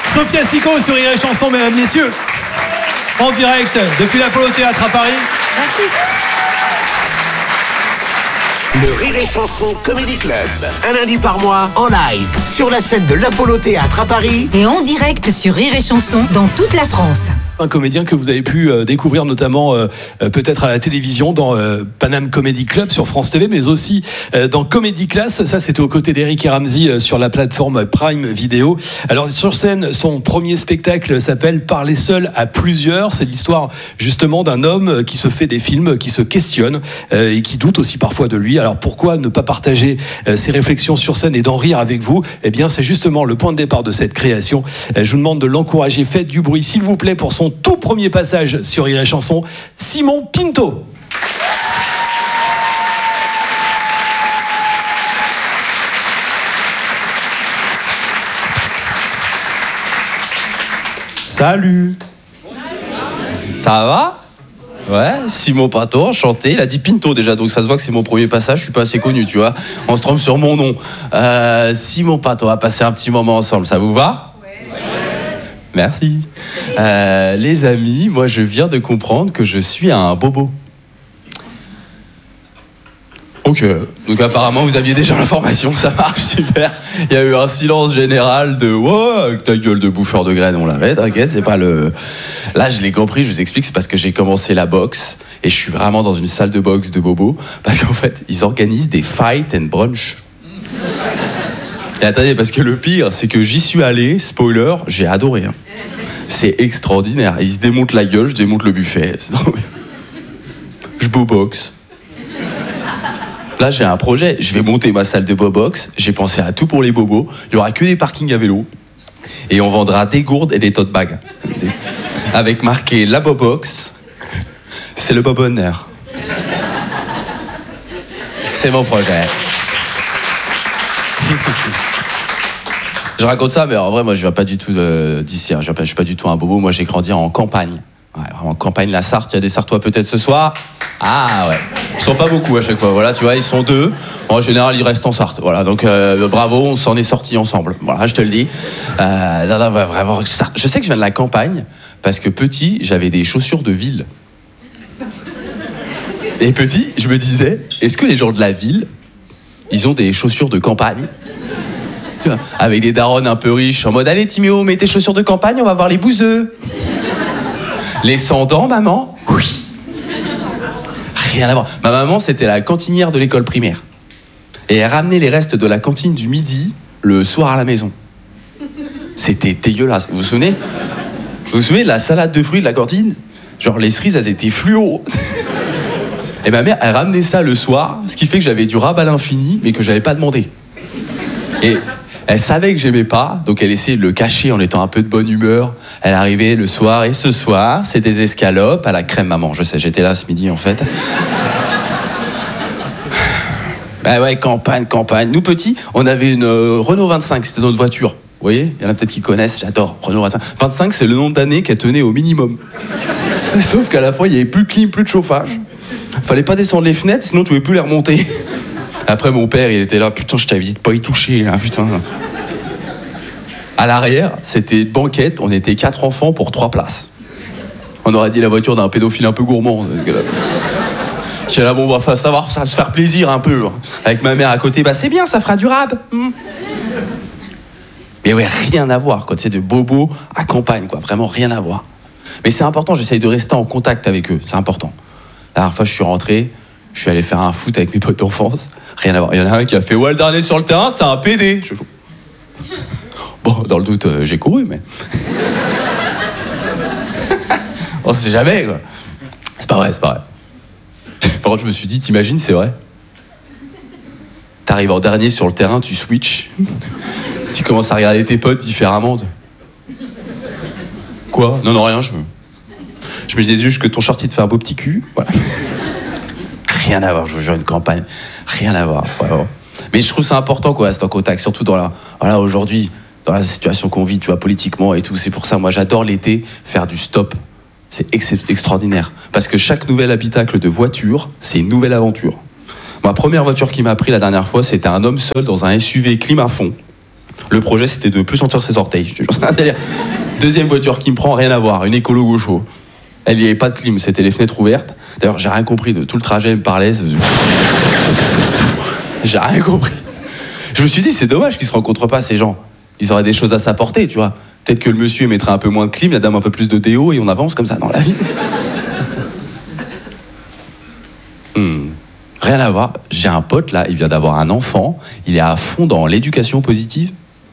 Sophia Sicko sur Rire et Chanson, mesdames, messieurs. En direct depuis l'Apollo Théâtre à Paris. Merci. Le Rire et Chanson Comedy Club. Un lundi par mois, en live, sur la scène de l'Apollo Théâtre à Paris. Et en direct sur Rire et Chanson dans toute la France. Un comédien que vous avez pu découvrir notamment peut-être à la télévision dans Paname Comedy Club sur France TV, mais aussi dans Comedy Class. Ça, c'était aux côtés d'Eric et Ramsey sur la plateforme Prime Video. Alors sur scène, son premier spectacle s'appelle Parler seul à plusieurs. C'est l'histoire justement d'un homme qui se fait des films, qui se questionne et qui doute aussi parfois de lui. Alors pourquoi ne pas partager ses réflexions sur scène et d'en rire avec vous? Eh bien, c'est justement le point de départ de cette création. Je vous demande de l'encourager. Faites du bruit, s'il vous plaît, pour son tout premier passage sur Rire et Chanson, Simon Pinto. Salut. Ça va? Ouais, Simon Pinto, enchanté. Il a dit Pinto déjà, donc ça se voit que c'est mon premier passage. Je suis pas assez connu, tu vois. On se trompe sur mon nom. Simon Pinto, on va passer un petit moment ensemble. Ça vous va? Merci. Les amis, moi je viens de comprendre que je suis un bobo. Ok, donc apparemment vous aviez déjà l'information, ça marche, super. Il y a eu un silence général de « Ouais, avec ta gueule de bouffeur de graines, on l'avait, t'inquiète, c'est pas le... » Là je l'ai compris, je vous explique, c'est parce que j'ai commencé la boxe et je suis vraiment dans une salle de boxe de bobo parce qu'en fait, ils organisent des fight and brunch. Et attendez, parce que le pire, c'est que j'y suis allé, spoiler, j'ai adoré. Hein. C'est extraordinaire. Ils se démontent la gueule, je démonte le buffet. Je boboxe. Là, j'ai un projet. Je vais monter ma salle de bobox. J'ai pensé à tout pour les bobos. Il n'y aura que des parkings à vélo. Et on vendra des gourdes et des tote bags. Avec marqué la bobox, c'est le bobonheur. C'est mon projet. Je raconte ça, mais en vrai, moi, je viens pas du tout d'ici. Hein. Je suis pas du tout un bobo. Moi, j'ai grandi en campagne. Ouais, vraiment, campagne, la Sarthe. Il y a des Sartois peut-être ce soir. Ah ouais. Ils sont pas beaucoup à chaque fois. Voilà, tu vois, ils sont 2. En général, ils restent en Sarthe. Voilà, donc bravo, on s'en est sortis ensemble. Voilà, je te le dis. Non, vraiment, je sais que je viens de la campagne parce que petit, j'avais des chaussures de ville. Et petit, je me disais, est-ce que les gens de la ville, ils ont des chaussures de campagne? Tu vois, avec des daronnes un peu riches, en mode allez Timéo, mets tes chaussures de campagne, on va voir les bouseux. Les sans-dents, maman? Oui. Rien à voir. Ma maman, c'était la cantinière de l'école primaire. Et elle ramenait les restes de la cantine du midi le soir à la maison. C'était dégueulasse. Vous vous souvenez? Vous vous souvenez de la salade de fruits de la cantine? Genre les cerises, elles étaient fluo. Et ma mère, elle ramenait ça le soir, ce qui fait que j'avais du rab à l'infini, mais que j'avais pas demandé. Et elle savait que j'aimais pas, donc elle essayait de le cacher en étant un peu de bonne humeur. Elle arrivait le soir, et ce soir, c'est des escalopes à la crème maman. Je sais, j'étais là ce midi en fait. Bah ouais, campagne. Nous petits, on avait une Renault 25, c'était notre voiture. Vous voyez, il y en a peut-être qui connaissent, j'adore Renault 25. 25, c'est le nombre d'années qu'elle tenait au minimum. Sauf qu'à la fois, il n'y avait plus de clim, plus de chauffage. Fallait pas descendre les fenêtres, sinon tu pouvais plus les remonter. Après, mon père, il était là, putain, je t'avais dit de pas y toucher, là, putain. À l'arrière, c'était une banquette, on était 4 enfants pour 3 places. On aurait dit la voiture d'un pédophile un peu gourmand. J'étais là, bon, on va savoir, ça va se faire plaisir un peu. Avec ma mère à côté, bah c'est bien, ça fera du rab. Mais ouais, rien à voir, quoi. Tu sais, de bobo à campagne, quoi. Vraiment rien à voir. Mais c'est important, j'essaye de rester en contact avec eux, c'est important. La dernière fois, je suis rentré, je suis allé faire un foot avec mes potes d'enfance. Rien à voir. Il y en a un qui a fait « Ouais, le dernier sur le terrain, c'est un PD !» Bon, dans le doute, j'ai couru, mais... On sait jamais, quoi. C'est pas vrai. Par contre, je me suis dit, t'imagines, c'est vrai. T'arrives en dernier sur le terrain, tu switches. Tu commences à regarder tes potes différemment. Quoi? Non, rien, je me disais juste que ton short, il te fait un beau petit cul. Voilà. Rien à voir, je vous jure, une campagne. Rien à voir, vraiment. Mais je trouve ça important, quoi, c'est en contact, surtout dans la... Voilà, aujourd'hui, dans la situation qu'on vit, tu vois, politiquement et tout. C'est pour ça, moi, j'adore l'été, faire du stop. C'est extraordinaire. Parce que chaque nouvel habitacle de voiture, c'est une nouvelle aventure. Ma première voiture qui m'a pris la dernière fois, c'était un homme seul dans un SUV clim à fond. Le projet, c'était de plus sentir ses orteils. Je te jure, c'est un délire. Deuxième voiture qui me prend, rien à voir, une écolo gaucho. Elle n'y avait pas de clim, c'était les fenêtres ouvertes. D'ailleurs, j'ai rien compris de tout le trajet, elle me parlait. J'ai rien compris. Je me suis dit, c'est dommage qu'ils se rencontrent pas, ces gens. Ils auraient des choses à s'apporter, tu vois. Peut-être que le monsieur mettrait un peu moins de clim, la dame un peu plus de déo, et on avance comme ça dans la vie. Rien à voir. J'ai un pote, là, il vient d'avoir un enfant. Il est à fond dans l'éducation positive.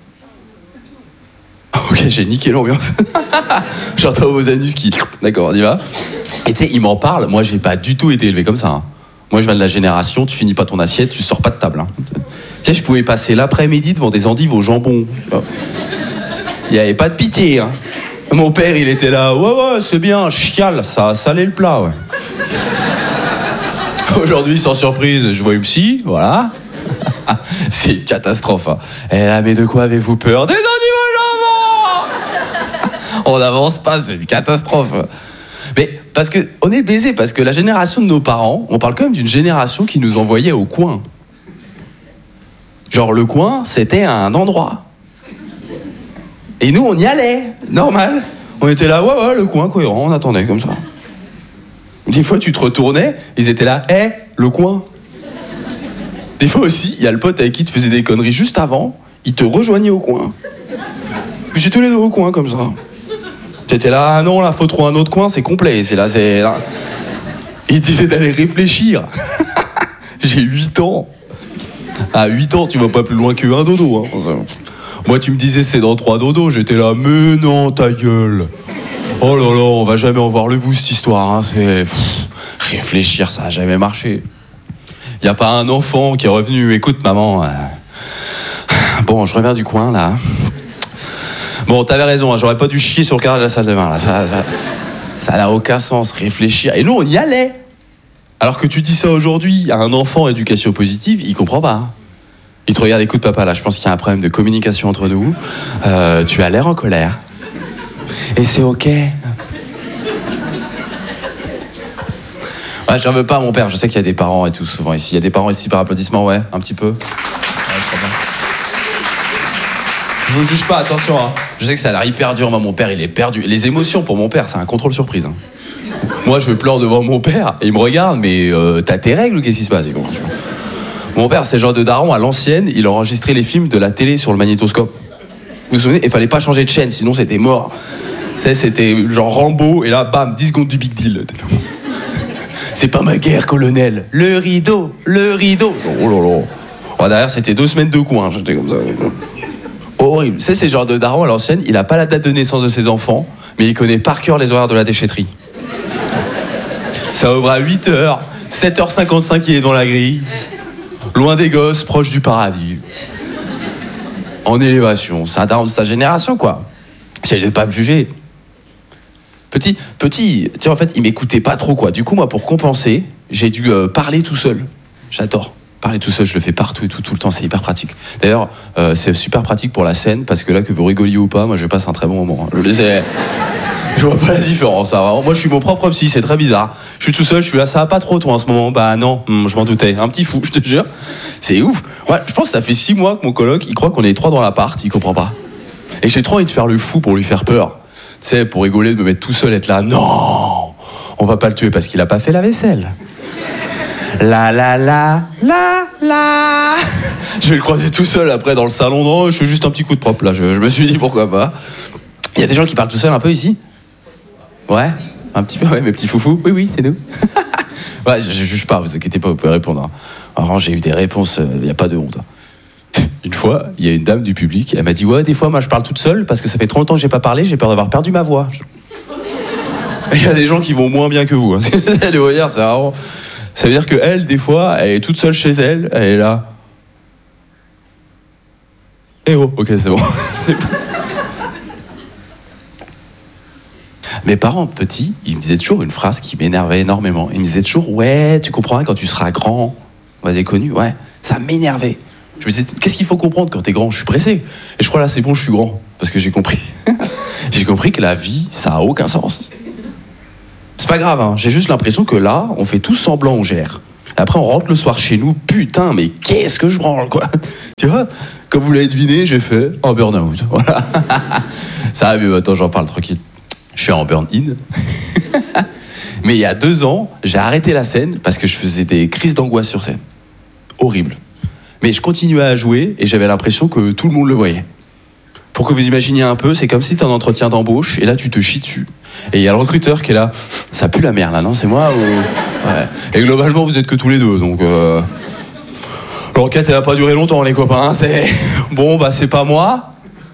Ok, j'ai niqué l'ambiance. J'entends vos anus qui... D'accord, on y va. Et tu sais, il m'en parle. Moi, j'ai pas du tout été élevé comme ça. Hein. Moi, je viens de la génération, tu finis pas ton assiette, tu sors pas de table. Hein. Tu sais, je pouvais passer l'après-midi devant des endives au jambon. Il y avait pas de pitié. Hein. Mon père, il était là. Ouais, c'est bien, chiale, ça a salé le plat, ouais. Aujourd'hui, sans surprise, je vois une psy, voilà. C'est une catastrophe. Hein. Et là, mais de quoi avez-vous peur? Des endives au jambon. On n'avance pas, c'est une catastrophe. Mais parce que on est baisé, parce que la génération de nos parents, on parle quand même d'une génération qui nous envoyait au coin. Genre le coin, c'était un endroit. Et nous, on y allait, normal. On était là, ouais, le coin, cohérent, on attendait comme ça. Des fois, tu te retournais, ils étaient là, le coin. Des fois aussi, il y a le pote avec qui tu faisais des conneries juste avant, il te rejoignait au coin. Puis j'étais tous les deux au coin, comme ça. T'étais là, ah non, là, faut trouver un autre coin, c'est complet, c'est là. Il disait d'aller réfléchir. J'ai 8 ans. À 8 ans, tu vas pas plus loin qu'un dodo. Hein. Moi, tu me disais, c'est dans 3 dodos, j'étais là, mais non, ta gueule. Oh là là, on va jamais en voir le bout, cette histoire. Hein. C'est... réfléchir, ça a jamais marché. Y a pas un enfant qui est revenu, écoute, maman, bon, je reviens du coin, là. Bon, t'avais raison, hein, j'aurais pas dû chier sur le carrelage de la salle de bain, là. Ça n'a aucun sens, réfléchir. Et nous, on y allait. Alors que tu dis ça aujourd'hui à un enfant éducation positive, il comprend pas. Hein. Il te regarde, écoute, papa, là, je pense qu'il y a un problème de communication entre nous. Tu as l'air en colère. Et c'est ok. Ouais, j'en veux pas à mon père, je sais qu'il y a des parents et tout, souvent ici. Il y a des parents ici par applaudissement, ouais, un petit peu. Ouais, très bien. Je vous juge pas, attention, hein. Je sais que ça a l'air hyper dur, moi, mon père, il est perdu. Les émotions pour mon père, c'est un contrôle surprise. Hein. Moi, je pleure devant mon père, et il me regarde, mais t'as tes règles ou qu'est-ce qui se passe? Mon père, c'est le genre de daron, à l'ancienne, il enregistrait les films de la télé sur le magnétoscope. Vous vous souvenez? Il fallait pas changer de chaîne, sinon c'était mort. C'était genre Rambo, et là, bam, 10 secondes du big deal. C'est pas ma guerre, colonel. Le rideau. Oh là là. Oh, derrière, c'était 2 semaines de coin. J'étais comme ça. Horrible. C'est le genre de daron à l'ancienne, il a pas la date de naissance de ses enfants, mais il connaît par cœur les horaires de la déchetterie. Ça ouvre à 8h, 7h55, il est dans la grille. Loin des gosses, proche du paradis. En élévation. C'est un daron de sa génération, quoi. J'allais de pas me juger. Petit, tu sais, en fait, il m'écoutait pas trop, quoi. Du coup, moi, pour compenser, j'ai dû parler tout seul. J'adore. Parler tout seul, je le fais partout et tout le temps, c'est hyper pratique. D'ailleurs, c'est super pratique pour la scène, parce que là, que vous rigoliez ou pas, moi, je passe un très bon moment. Je vois pas la différence, hein, vraiment. Moi, je suis mon propre psy, c'est très bizarre. Je suis tout seul, je suis là, ça va pas trop, toi, en ce moment. Bah non, je m'en doutais. Un petit fou, je te jure. C'est ouf. Ouais, je pense que ça fait 6 mois que mon coloc, il croit qu'on est 3 dans l'appart, il comprend pas. Et j'ai trop envie de faire le fou pour lui faire peur. Tu sais, pour rigoler, de me mettre tout seul, être là, non, on va pas le tuer parce qu'il a pas fait la vaisselle. La. Je vais le croiser tout seul après dans le salon. Non, je fais juste un petit coup de propre là. Je me suis dit pourquoi pas. Il y a des gens qui parlent tout seuls un peu ici. Ouais, un petit peu, ouais, mes petits foufous. Oui, c'est nous. Ouais, je juge pas, vous inquiétez pas, vous pouvez répondre. Alors, j'ai eu des réponses, il n'y a pas de honte. Une fois, il y a une dame du public, elle m'a dit, ouais, des fois, moi, je parle toute seule parce que ça fait trop longtemps que j'ai pas parlé, j'ai peur d'avoir perdu ma voix. Il y a des gens qui vont moins bien que vous. Hein. C'est vraiment... Ça veut dire qu'elle, des fois, elle est toute seule chez elle, elle est là. Eh oh, ok, c'est bon. C'est bon. Mes parents petits, ils me disaient toujours une phrase qui m'énervait énormément. Ils me disaient toujours, ouais, tu comprends quand tu seras grand, on va être connu, ouais, ça m'énervait. Je me disais, qu'est-ce qu'il faut comprendre quand t'es grand? Je suis pressé. Et je crois là, c'est bon, je suis grand. Parce que j'ai compris. J'ai compris que la vie, ça a aucun sens. C'est pas grave, hein. J'ai juste l'impression que là, on fait tous semblant, on gère. Après, on rentre le soir chez nous. Putain, mais qu'est-ce que je branle, quoi. Tu vois, comme vous l'avez deviné, j'ai fait un burn-out. Voilà. Ça va mieux, attends, j'en parle tranquille. Je suis en burn-in. Mais il y a 2 ans, j'ai arrêté la scène parce que je faisais des crises d'angoisse sur scène. Horrible. Mais je continuais à jouer et j'avais l'impression que tout le monde le voyait. Pour que vous imaginiez un peu, c'est comme si t'es en entretien d'embauche et là tu te chies dessus. Et il y a le recruteur qui est là. Ça pue la merde là, non? C'est moi ou... Ouais. Et globalement, vous êtes que tous les deux, donc... L'enquête, elle va pas durer longtemps, les copains. C'est... Bon, bah c'est pas moi.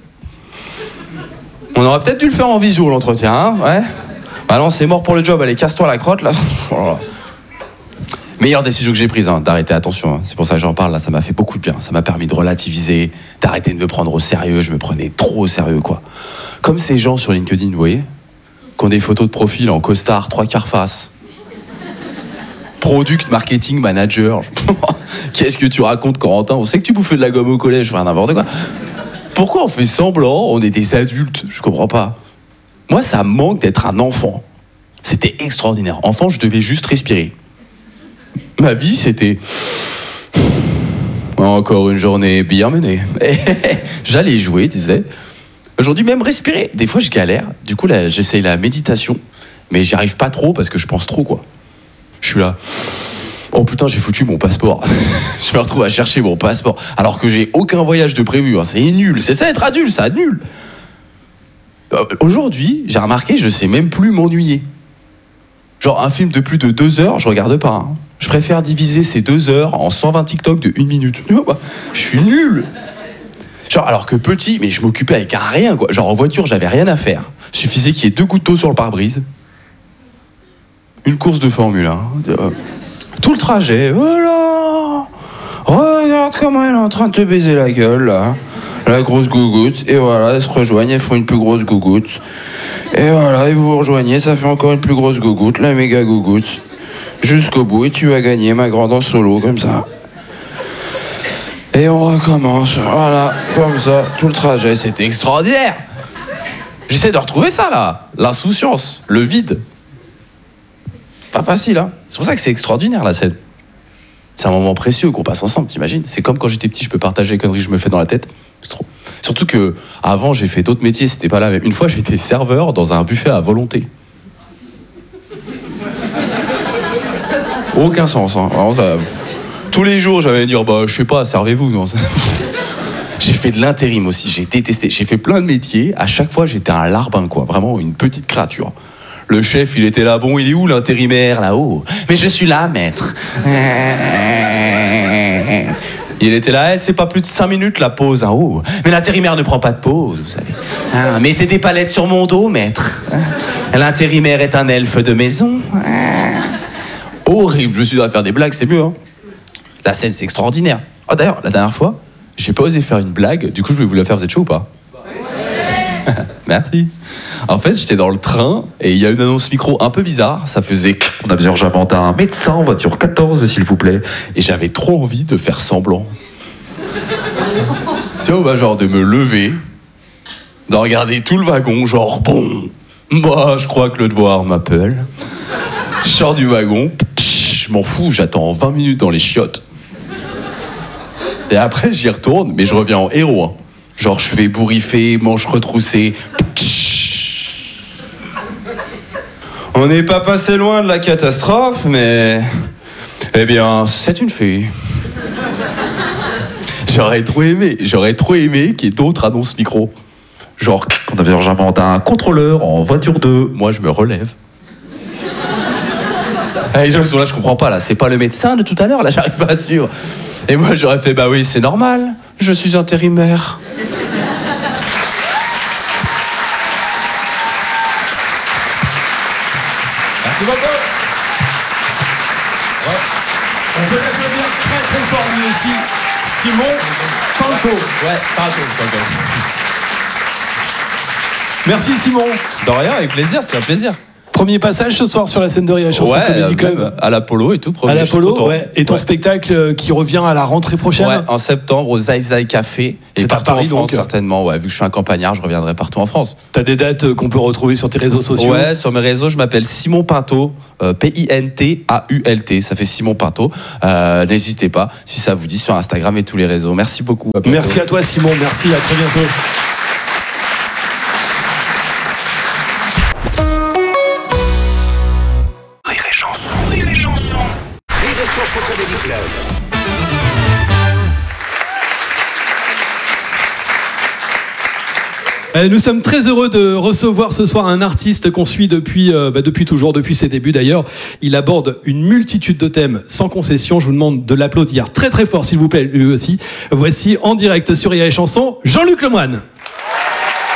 On aurait peut-être dû le faire en visio, l'entretien, hein? Ouais. Bah non, c'est mort pour le job. Allez, casse-toi la crotte, là. Meilleure décision que j'ai prise, hein, d'arrêter, attention. Hein. C'est pour ça que j'en parle, là. Ça m'a fait beaucoup de bien. Ça m'a permis de relativiser, d'arrêter de me prendre au sérieux. Je me prenais trop au sérieux, quoi. Comme ces gens sur LinkedIn, vous voyez, qui ont des photos de profil en costard, 3/4 face. Product Marketing Manager. Qu'est-ce que tu racontes, Corentin? On sait que tu bouffais de la gomme au collège, enfin n'importe quoi. Pourquoi on fait semblant? On est des adultes, je comprends pas. Moi, ça me manque d'être un enfant. C'était extraordinaire. Enfant, je devais juste respirer. Ma vie, c'était... Encore une journée bien menée. J'allais jouer, tu sais. Aujourd'hui, même respirer. Des fois, je galère. Du coup, là, j'essaye la méditation. Mais j'y arrive pas trop parce que je pense trop, quoi. Je suis là. Oh putain, j'ai foutu mon passeport. Je me retrouve à chercher mon passeport. Alors que j'ai aucun voyage de prévu. Hein. C'est nul. C'est ça être adulte, ça, nul. Aujourd'hui, j'ai remarqué, je sais même plus m'ennuyer. Genre, un film de plus de 2 heures, je regarde pas. Hein. Je préfère diviser ces 2 heures en 120 TikTok de 1 minute. Je suis nul. Genre, alors que petit, mais je m'occupais avec un rien, quoi. Genre, en voiture, j'avais rien à faire. Suffisait qu'il y ait 2 gouttes d'eau sur le pare-brise. Une course de Formule 1. Tout le trajet. Voilà. Regarde comment elle est en train de te baiser la gueule, là. La grosse gougoute. Et voilà, elles se rejoignent, elles font une plus grosse gougoute. Et voilà, et vous vous rejoignez, ça fait encore une plus grosse gougoute, la méga gougoute. Jusqu'au bout, et tu vas gagner, ma grande, en solo, comme ça. Et on recommence, voilà, comme ça, tout le trajet. C'était extraordinaire. J'essaie de retrouver ça, là. L'insouciance, le vide. Pas facile, hein. C'est pour ça que c'est extraordinaire, la scène. C'est un moment précieux qu'on passe ensemble, t'imagines? C'est comme quand j'étais petit, je peux partager les conneries que je me fais dans la tête. C'est trop. Surtout que avant j'ai fait d'autres métiers, c'était pas la même. Une fois, j'étais serveur dans un buffet à volonté. Aucun sens, hein. Vraiment, ça... Tous les jours, j'allais dire, bah, je sais pas, servez-vous, non? J'ai fait de l'intérim aussi, j'ai détesté. J'ai fait plein de métiers. À chaque fois, j'étais un larbin, quoi. Vraiment une petite créature. Le chef, il était là, bon, il est où l'intérimaire, là-haut? Mais je suis là, maître. Il était là, c'est pas plus de 5 minutes la pause, hein, oh. Mais l'intérimaire ne prend pas de pause, vous savez. Ah, mettez des palettes sur mon dos, maître. L'intérimaire est un elfe de maison. Horrible, je suis à faire des blagues, c'est mieux, hein. La scène, c'est extraordinaire. Oh, d'ailleurs, la dernière fois, j'ai pas osé faire une blague, du coup, je vais vous la faire, vous êtes chaud ou pas? Merci. En fait, j'étais dans le train et il y a une annonce micro un peu bizarre. Ça faisait « On a besoin urgemment d'un médecin en voiture 14, s'il vous plaît. » Et j'avais trop envie de faire semblant. Tu vois, bah, genre de me lever, de regarder tout le wagon, genre « Bon, moi, je crois que le devoir m'appelle. » Je sors du wagon, je m'en fous, j'attends 20 minutes dans les chiottes. Et après, j'y retourne, mais je reviens en héros, hein. Genre, je fais bourriffer, manches retroussées. On n'est pas passé loin de la catastrophe, mais... Eh bien, c'est une fée. J'aurais trop aimé qu'il y ait d'autres annonces micro. Genre, on avait urgemment un contrôleur en voiture 2. Moi, je me relève. Ah, les gens qui sont là, je comprends pas, là. C'est pas le médecin de tout à l'heure, là, j'arrive pas à suivre. Et moi, j'aurais fait, bah oui, c'est normal. Je suis intérimaire. Merci beaucoup. Ouais. On peut l'applaudir très très fort lui aussi. Simon Panto. Ouais, Panto. Merci Simon. De rien, avec plaisir, c'était un plaisir. Premier passage ce soir sur la scène de Rire et Chanson Comedy Club. Même à l'Apollo et tout. À l'Apollo, ouais. Et ton spectacle qui revient à la rentrée prochaine. Ouais, en septembre au Zai Zai Café. C'est et partout à Paris, en France, donc. certainement. Ouais, vu que je suis un campagnard, je reviendrai partout en France. T'as des dates qu'on peut retrouver sur tes réseaux sociaux? Ouais, sur mes réseaux, je m'appelle Simon Pinto, Pintault. Ça fait Simon Pinto. N'hésitez pas, si ça vous dit, sur Instagram et tous les réseaux. Merci beaucoup. Merci à toi, Simon. Merci, à très bientôt. Rire et Chanson. Rire et Chanson. Rire et Chanson Comedy Club. Nous sommes très heureux de recevoir ce soir un artiste qu'on suit depuis toujours, depuis ses débuts d'ailleurs. Il aborde une multitude de thèmes sans concession. Je vous demande de l'applaudir très très fort s'il vous plaît, lui aussi. Voici en direct sur Rire et Chanson, Jean-Luc Lemoine.